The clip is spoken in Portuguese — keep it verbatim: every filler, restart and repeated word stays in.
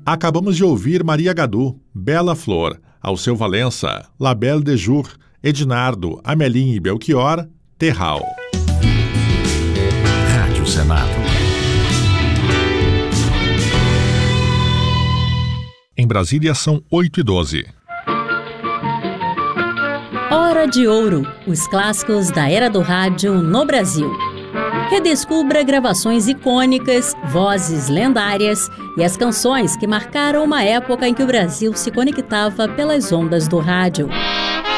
Acabamos de ouvir Maria Gadu, Bela Flor, Alceu Valença, La Belle de Jour, Ednardo, Amelim e Belchior, Terral. Rádio Senado. Em Brasília são oito e doze. Hora de Ouro, os clássicos da era do rádio no Brasil. Redescubra gravações icônicas, vozes lendárias e as canções que marcaram uma época em que o Brasil se conectava pelas ondas do rádio.